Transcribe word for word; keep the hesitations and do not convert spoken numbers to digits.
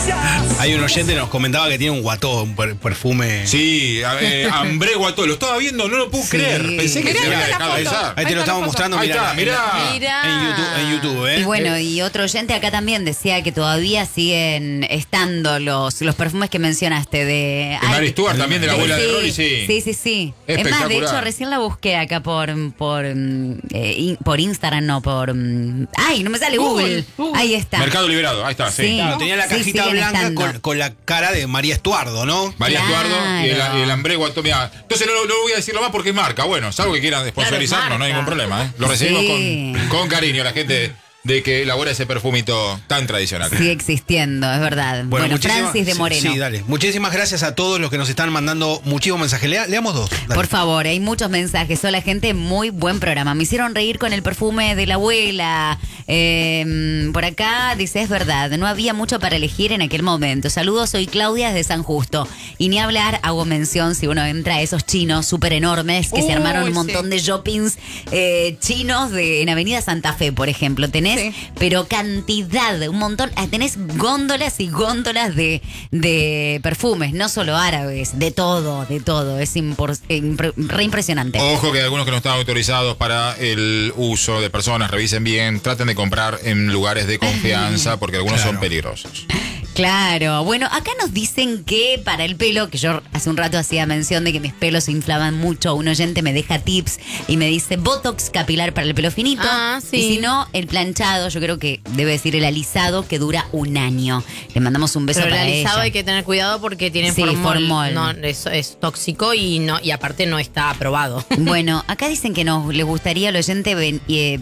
Hay un oyente que nos comentaba que tiene un guató, un per- perfume. Sí, eh, Ambré Guató, lo estaba viendo, no lo puedo Sí. creer. Pensé que Mirá, se había mirá la dejado de foto. usar. Ahí te Ahí lo está estamos la foto. mostrando, Ahí mirá. está, mirá. Mirá. En YouTube, en YouTube, ¿eh? Y bueno, y otro oyente acá también decía que todavía siguen estando los, los perfumes que mencionaste de... De Mary Ay, Stuart también, de la abuela de sí, Rolly, sí. Sí, sí, sí. Es más, de Espectacular. hecho, recién la busqué acá por por, mm, eh, in- por Instagram, no, por... mm, ay, no me sale Google. Google. Ahí está. Mercado Liberado, ahí está, sí. Sí. Claro, tenía la Sí, cajita siguen blanca estando. con, con la cara de María Estuardo, ¿no? María Claro. Estuardo y el, y el Ambré Guató. Mirá, entonces no, no voy a decirlo más porque es marca. Bueno, salvo que quieran sponsorizarnos, Claro, no hay es ningún marca. problema, ¿eh? Lo recibimos Sí. con, con cariño, la gente de que elabora ese perfumito tan tradicional. Sigue existiendo, es verdad. Bueno, muchísimas- Francis de sí, Moreno. Sí, dale. Muchísimas gracias a todos los que nos están mandando muchísimos mensajes. Lea- leamos dos. Dale. Por favor, hay muchos mensajes. Hola, gente, muy buen programa. Me hicieron reír con el perfume de la abuela. Eh, por acá dice, es verdad, no había mucho para elegir en aquel momento. Saludos, soy Claudia desde San Justo. Y ni hablar, hago mención si uno entra a esos chinos súper enormes que se Uy, armaron un sí. montón de shoppings eh, chinos de, en Avenida Santa Fe, por ejemplo. Tenés, Sí. pero cantidad, un montón. ah, Tenés góndolas y góndolas de, de perfumes, no solo árabes, de todo, de todo. Es impor- impre- re impresionante. Ojo que hay algunos que no están autorizados para el uso de personas, revisen bien, traten de comprar en lugares de confianza porque algunos Claro. son peligrosos. Claro, bueno, acá nos dicen que para el pelo, que yo hace un rato hacía mención de que mis pelos se inflaban mucho, un oyente me deja tips y me dice Botox capilar para el pelo finito. Ah, sí. Y si no, el planchado, yo creo que debe decir el alisado, que dura un año. Le mandamos un beso Pero el para alisado ella. hay que tener cuidado porque tiene Sí, formol. formol. No, es, es tóxico y no y aparte no está aprobado. Bueno, acá dicen que nos les gustaría al oyente ven- eh,